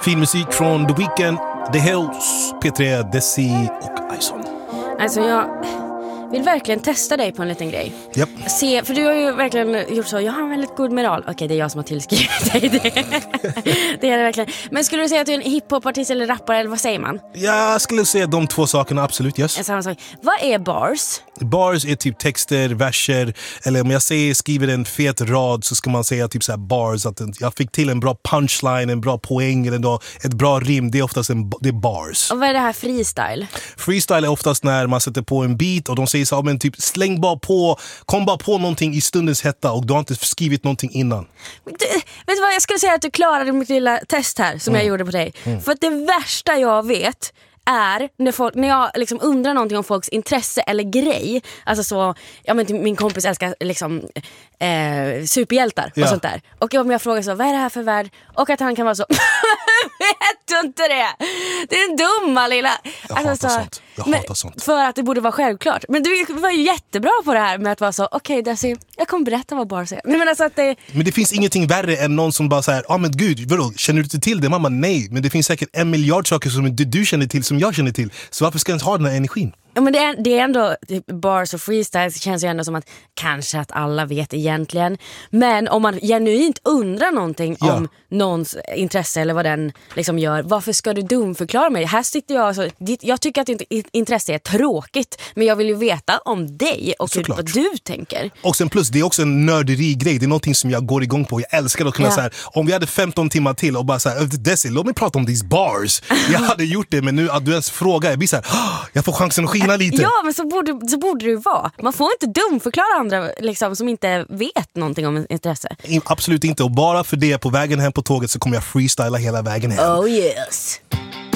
Fin musik från The Weeknd, The Hills, P3, Desi och Ison. Alltså jag vill verkligen testa dig på en liten grej. Yep. Se, för du har ju verkligen gjort så. Jag har en väldigt god moral. Okej, det är jag som har tillskrivit dig det. Det är det verkligen. Men skulle du säga att du är en hiphopartist eller rappare, eller vad säger man? Jag skulle säga de två sakerna, absolut, yes. En samma sak. Vad är bars? Bars är typ texter, verser. Eller om jag skriver en fet rad, så ska man säga typ så här bars. Att jag fick till en bra punchline, en bra poäng eller ett bra rim. Det är oftast det är bars. Och vad är det här freestyle? Freestyle är oftast när man sätter på en beat och de säger så, men typ släng bara på, kom bara på någonting i stundens hetta och du har inte skrivit någonting innan. Vet du vad, jag skulle säga att du klarade mitt lilla test här som jag gjorde på dig. För att det värsta jag vet är när jag liksom undrar någonting om folks intresse eller grej. Alltså så, ja men min kompis älskar liksom superhjältar och sånt där. Och om jag frågar så, vad är det här för värld? Och att han kan vara så, vet du inte det? Det är en dumma lilla. Jag hatar sånt. För att det borde vara självklart. Men du var ju jättebra på det här med att vara så, okej, Desi, jag kommer berätta vad bars är. Men det finns ingenting värre än någon som bara säger, men gud, vadå, känner du inte till det? Mamma, nej. Men det finns säkert 1 miljard saker som du känner till som jag känner till. Så varför ska jag ens ha den här energin? Ja, men det är ändå typ, bars och freestyle känns ju ändå som att kanske att alla vet egentligen. Men om man genuint undrar någonting om någons intresse eller vad den liksom gör, varför ska du dumförklara mig? Här sitter jag alltså, jag tycker att intresse är tråkigt, men jag vill ju veta om dig och vad du tänker. Och sen plus, det är också en nörderi-grej. Det är någonting som jag går igång på. Jag älskar att kunna så här, om vi hade 15 timmar till och bara så här, Desi, låt mig prata om these bars. Jag hade gjort det, men nu att du ens frågar, jag blir så här, jag får chansen att skina lite. Ja, men så borde det ju vara. Man får inte dumförklara andra liksom, som inte vet någonting om intresse. Absolut inte, och bara för det på vägen hem på tåget så kommer jag freestyla hela vägen hem. Oh yes.